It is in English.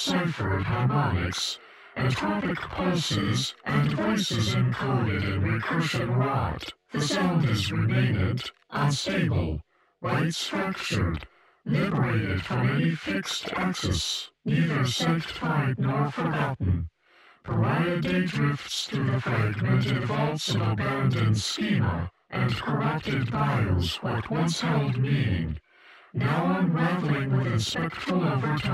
ciphered harmonics, entropic pulses, and voices encoded in recursion rot. The sound is remainant, unstable, right-structured, liberated from any fixed axis, neither sanctified nor forgotten. Pariah daydrifts through the fragmented vaults of abandoned schema, and corrupted bios what once held meaning, now unraveling within spectral overtones.